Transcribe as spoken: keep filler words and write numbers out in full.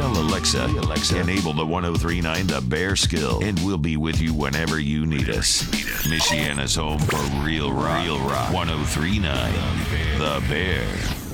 Tell Alexa, Alexa, enable the one oh three point nine The Bear skill, and we'll be with you whenever you need us. Michiana's home for real rock. Real rock. one oh three point nine The Bear.